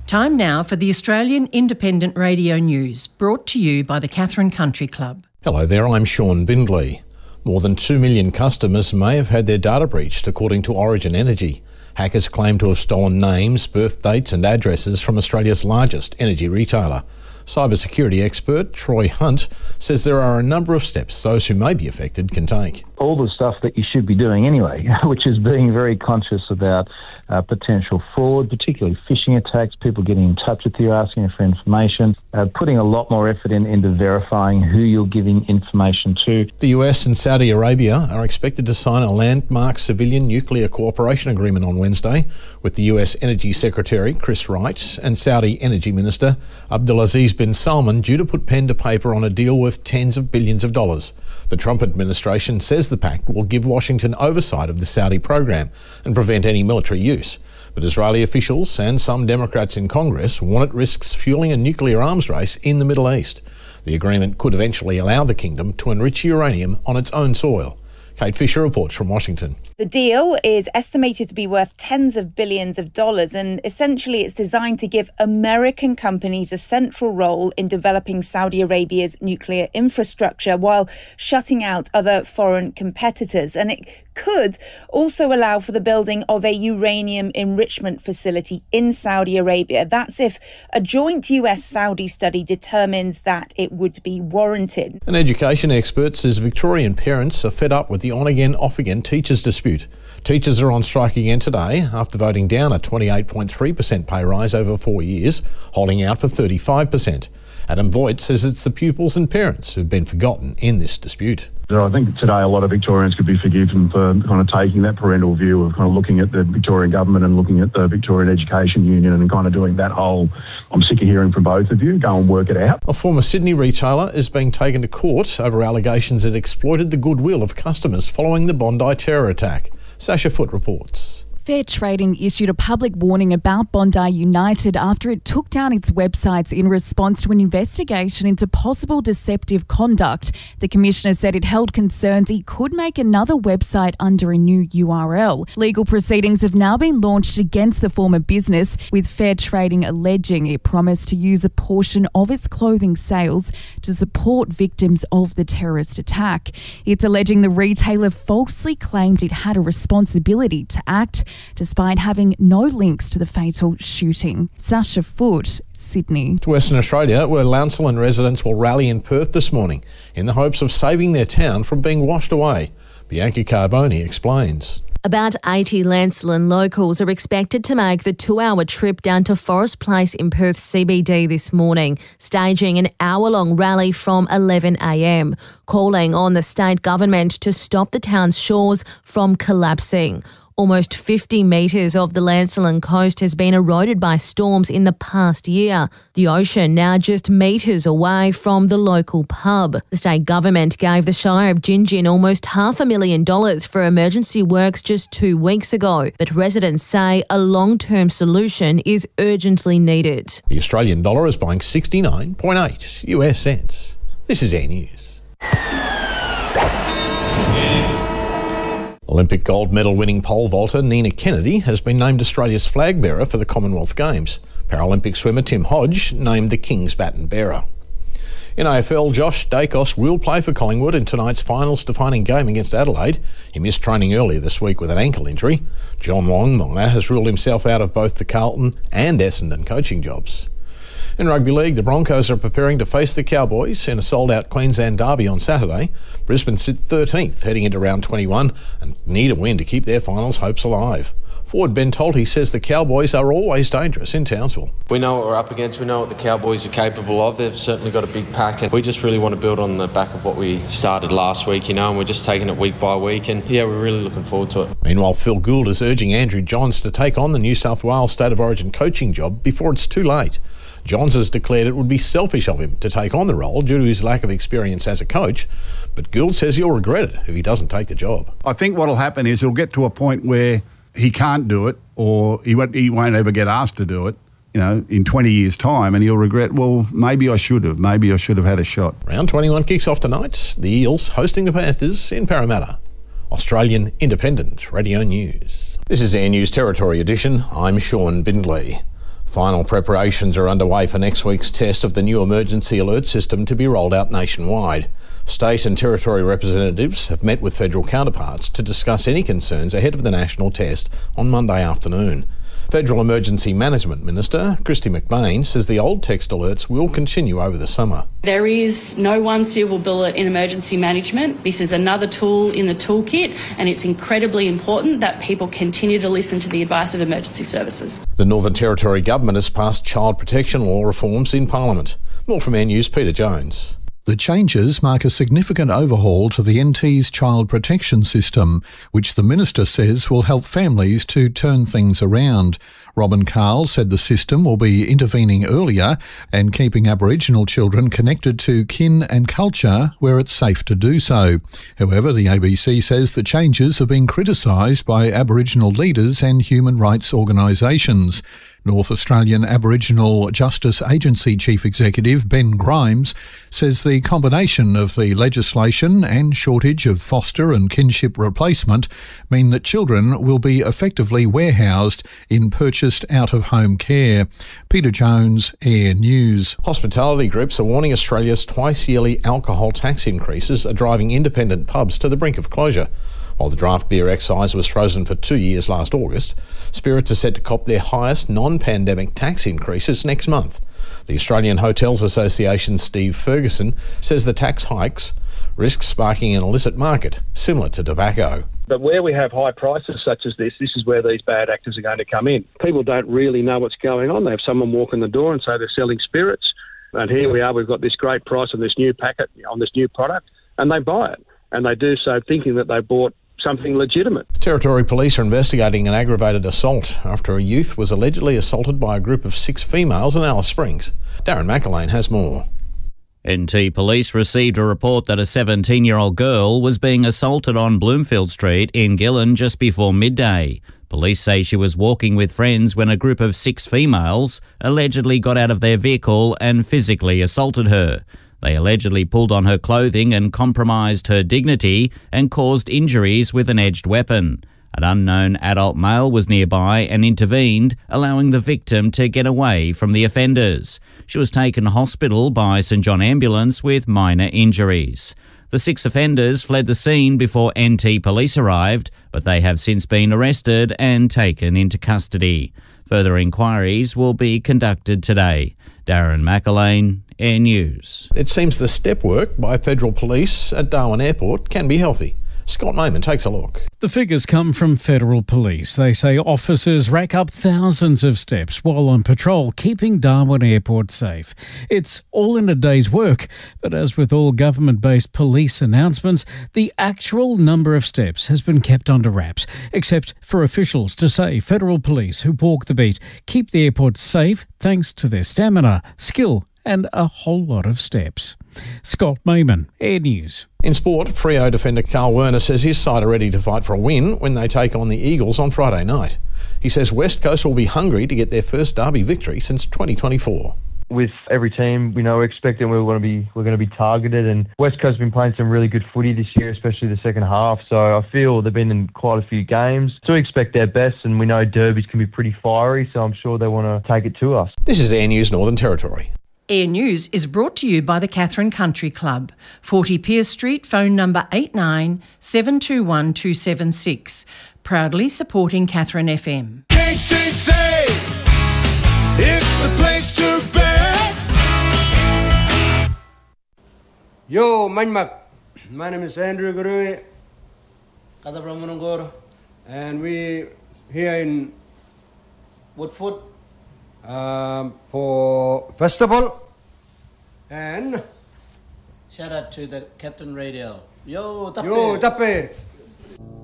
Time now for the Australian Independent Radio News, brought to you by the Katherine Country Club. Hello there, I'm Sean Bindley. More than 2 million customers may have had their data breached, according to Origin Energy. Hackers claim to have stolen names, birth dates and addresses from Australia's largest energy retailer. Cybersecurity expert Troy Hunt says there are a number of steps those who may be affected can take. All the stuff that you should be doing anyway, which is being very conscious about potential fraud, particularly phishing attacks, people getting in touch with you, asking for information, putting a lot more effort into verifying who you're giving information to. The US and Saudi Arabia are expected to sign a landmark civilian nuclear cooperation agreement on Wednesday, with the US Energy Secretary Chris Wright and Saudi Energy Minister Abdulaziz bin Salman due to put pen to paper on a deal worth tens of billions of dollars. The Trump administration says the pact will give Washington oversight of the Saudi program and prevent any military use. But Israeli officials and some Democrats in Congress want it risks fueling a nuclear arms race in the Middle East. The agreement could eventually allow the kingdom to enrich uranium on its own soil. Kate Fisher reports from Washington. The deal is estimated to be worth tens of billions of dollars, and essentially it's designed to give American companies a central role in developing Saudi Arabia's nuclear infrastructure while shutting out other foreign competitors. And it could also allow for the building of a uranium enrichment facility in Saudi Arabia. That's if a joint US-Saudi study determines that it would be warranted. An education expert says Victorian parents are fed up with the on-again, off-again teachers dispute. Teachers are on strike again today after voting down a 28.3% pay rise over 4 years, holding out for 35%. Adam Voigt says it's the pupils and parents who've been forgotten in this dispute. I think today a lot of Victorians could be forgiven for kind of taking that parental view of kind of looking at the Victorian government and looking at the Victorian Education Union and kind of doing that whole, I'm sick of hearing from both of you, go and work it out. A former Sydney retailer is being taken to court over allegations it exploited the goodwill of customers following the Bondi terror attack. Sasha Foote reports. Fair Trading issued a public warning about Bondi United after it took down its websites in response to an investigation into possible deceptive conduct. The Commissioner said it held concerns it could make another website under a new URL. Legal proceedings have now been launched against the former business, with Fair Trading alleging it promised to use a portion of its clothing sales to support victims of the terrorist attack. It's alleging the retailer falsely claimed it had a responsibility to act despite having no links to the fatal shooting. Sasha Foote, Sydney. To Western Australia, where Lancelin residents will rally in Perth this morning in the hopes of saving their town from being washed away. Bianca Carboni explains. About 80 Lancelin locals are expected to make the 2-hour trip down to Forest Place in Perth CBD this morning, staging an hour-long rally from 11 a.m, calling on the state government to stop the town's shores from collapsing. Almost 50 metres of the Lancelin coast has been eroded by storms in the past year. The ocean now just metres away from the local pub. The state government gave the Shire of Gingin almost $500,000 for emergency works just 2 weeks ago, but residents say a long-term solution is urgently needed. The Australian dollar is buying 69.8 US cents. This is Air News. Olympic gold medal winning pole vaulter Nina Kennedy has been named Australia's flag bearer for the Commonwealth Games. Paralympic swimmer Tim Hodge named the King's baton bearer. In AFL, Josh Dacos will play for Collingwood in tonight's finals defining game against Adelaide. He missed training earlier this week with an ankle injury. John Longmire has ruled himself out of both the Carlton and Essendon coaching jobs. In rugby league, the Broncos are preparing to face the Cowboys in a sold-out Queensland derby on Saturday. Brisbane sit 13th heading into round 21 and need a win to keep their finals hopes alive. Forward Ben Tolte says the Cowboys are always dangerous in Townsville. We know what we're up against. We know what the Cowboys are capable of. They've certainly got a big pack, and we just really want to build on the back of what we started last week, and we're just taking it week by week, and we're really looking forward to it. Meanwhile, Phil Gould is urging Andrew Johns to take on the New South Wales State of Origin coaching job before it's too late. Johns has declared it would be selfish of him to take on the role due to his lack of experience as a coach, but Gould says he'll regret it if he doesn't take the job. I think what will happen is he'll get to a point where he can't do it, or he won't ever get asked to do it, in 20 years' time, and he'll regret, well, maybe I should have had a shot. Round 21 kicks off tonight. The Eels hosting the Panthers in Parramatta. Australian Independent Radio News. This is Air News Territory Edition. I'm Sean Bindley. Final preparations are underway for next week's test of the new emergency alert system to be rolled out nationwide. State and territory representatives have met with federal counterparts to discuss any concerns ahead of the national test on Monday afternoon. Federal Emergency Management Minister Kristy McBain says the old text alerts will continue over the summer. There is no one silver bullet in emergency management. This is another tool in the toolkit, and it's incredibly important that people continue to listen to the advice of emergency services. The Northern Territory Government has passed child protection law reforms in Parliament. More from Air News' Peter Jones. The changes mark a significant overhaul to the NT's child protection system, which the Minister says will help families to turn things around. Robin Carl said the system will be intervening earlier and keeping Aboriginal children connected to kin and culture where it's safe to do so. However, the ABC says the changes have been criticised by Aboriginal leaders and human rights organisations. North Australian Aboriginal Justice Agency Chief Executive Ben Grimes says the combination of the legislation and shortage of foster and kinship replacement mean that children will be effectively warehoused in purchased out-of-home care. Peter Jones, Air News. Hospitality groups are warning Australia's twice-yearly alcohol tax increases are driving independent pubs to the brink of closure. While the draft beer excise was frozen for 2 years last August, spirits are set to cop their highest non-pandemic tax increases next month. The Australian Hotels Association's Steve Ferguson says the tax hikes risk sparking an illicit market, similar to tobacco. But where we have high prices such as this is where these bad actors are going to come in. People don't really know what's going on. They have someone walk in the door and say they're selling spirits, and here we are, we've got this great price on this new packet, on this new product, and they buy it. And they do so thinking that they bought something legitimate. Territory Police are investigating an aggravated assault after a youth was allegedly assaulted by a group of 6 females in Alice Springs. Darren McElwain has more. NT Police received a report that a 17-year-old girl was being assaulted on Bloomfield Street in Gillon just before midday. Police say she was walking with friends when a group of 6 females allegedly got out of their vehicle and physically assaulted her. They allegedly pulled on her clothing and compromised her dignity and caused injuries with an edged weapon. An unknown adult male was nearby and intervened, allowing the victim to get away from the offenders. She was taken to hospital by St John Ambulance with minor injuries. The 6 offenders fled the scene before NT Police arrived, but they have since been arrested and taken into custody. Further inquiries will be conducted today. Darren McElwain, Air News. It seems the step work by federal police at Darwin Airport can be healthy. Scott Mayman takes a look. The figures come from federal police. They say officers rack up thousands of steps while on patrol, keeping Darwin Airport safe. It's all in a day's work, but as with all government-based police announcements, the actual number of steps has been kept under wraps, except for officials to say federal police who walk the beat keep the airport safe thanks to their stamina, skill and a whole lot of steps. Scott Mayman, Air News. In sport, Freo defender Carl Werner says his side are ready to fight for a win when they take on the Eagles on Friday night. He says West Coast will be hungry to get their first derby victory since 2024. With every team, we know we're expecting we're going to be targeted, and West Coast have been playing some really good footy this year, especially the second half. So I feel they've been in quite a few games. So we expect their best, and we know derbies can be pretty fiery. So I'm sure they want to take it to us. This is Air News Northern Territory. Air News is brought to you by the Katherine Country Club, 40 Pierce Street, phone number 89 721 276. Proudly supporting Katherine FM. KCC, it's the place to be. Yo, Manmak. My name is Andrew Gurui. And we here in Woodford for festival. And shout out to the Katherine Radio. Yo, Tape.